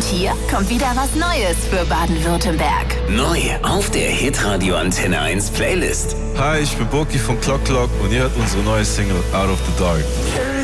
hier kommt wieder was Neues für Baden-Württemberg. Neu auf der Hitradio Antenne 1 Playlist. Hi, ich bin Boki von Clock Clock und ihr hört unsere neue Single Out of the Dark.